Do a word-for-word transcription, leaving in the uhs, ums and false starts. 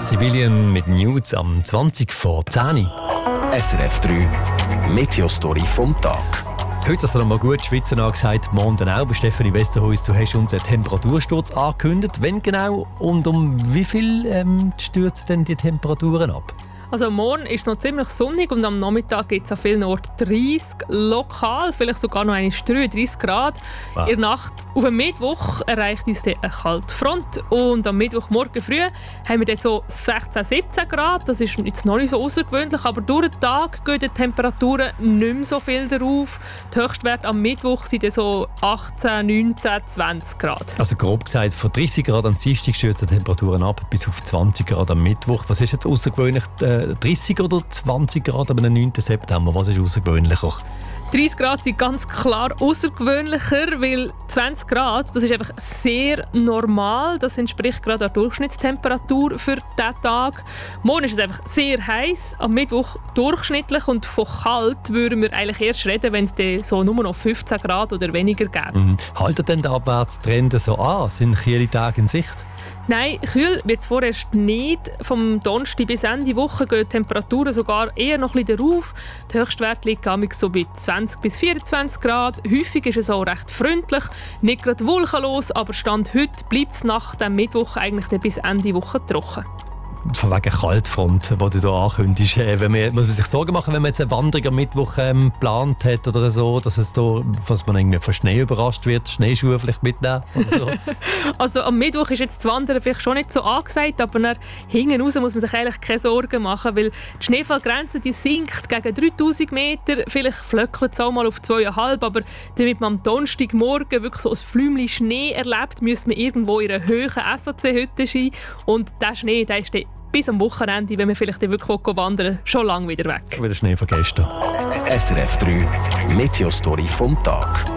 Sibylian mit News am zwanzig vor zehn. S R F drei Meteostory vom Tag. Heute hast du noch mal gut schwitzen angesagt, morgen dann auch. Bei Stefanie Westerhuis, du hast uns einen Temperatursturz angekündigt. Wann genau und um wie viel ähm, stürzen denn die Temperaturen ab? Also morgen ist es noch ziemlich sonnig und am Nachmittag gibt es an vielen Orten dreißig, lokal vielleicht sogar noch eine dreiunddreißig Grad. Wow. In der Nacht auf den Mittwoch erreicht uns dann eine kalte Front und am Mittwochmorgen früh haben wir dann so sechzehn, siebzehn Grad. Das ist jetzt noch nicht so außergewöhnlich, aber durch den Tag gehen die Temperaturen nicht mehr so viel darauf. Die Höchstwerte am Mittwoch sind dann so achtzehn, neunzehn, zwanzig Grad. Also grob gesagt, von dreißig Grad am Dienstag stürzen die Temperaturen ab bis auf zwanzig Grad am Mittwoch. Was ist jetzt außergewöhnlich? Äh, dreißig oder zwanzig Grad am neunten September, was ist außergewöhnlicher? dreißig Grad sind ganz klar außergewöhnlicher, weil zwanzig Grad, das ist einfach sehr normal. Das entspricht gerade der Durchschnittstemperatur für diesen Tag. Morgen ist es einfach sehr heiß, am Mittwoch durchschnittlich und von kalt würden wir eigentlich erst reden, wenn es dann so nur noch fünfzehn Grad oder weniger gäbe. Mhm. Haltet denn der Abwärtstrend so an? Sind kühle Tage in Sicht? Nein, kühl wird es vorerst nicht. Vom Donnerstag bis Ende Woche gehen die Temperaturen sogar eher noch ein bisschen rauf. Der Höchstwert liegt so bei zwanzig bis vierundzwanzig Grad. Häufig ist es auch recht freundlich, nicht gerade wolkenlos, aber Stand heute bleibt es nach dem Mittwoch eigentlich bis Ende Woche trocken. Von wegen Kaltfront, die du hier ankündigst. Äh, wenn man, muss man sich Sorgen machen, wenn man jetzt eine Wanderung am Mittwoch ähm, geplant hat oder so, dass, es da, dass man irgendwie von Schnee überrascht wird, Schneeschuhe vielleicht mitnehmen oder so? Also am Mittwoch ist jetzt das Wandern vielleicht schon nicht so angesagt, aber nach hinten raus muss man sich eigentlich keine Sorgen machen, weil die Schneefallgrenze die sinkt gegen dreitausend Meter, vielleicht flöckelt es auch mal auf zwei Komma fünf, aber damit man am Donnerstagmorgen wirklich so ein Flümchen Schnee erlebt, müsste man irgendwo in einer hohen S A C-Hütte sein und der Schnee, der ist dann bis am Wochenende, wenn wir vielleicht wirklich wandern, schon lange wieder weg. Wieder Schnee von gestern. S R F drei Meteostory vom Tag.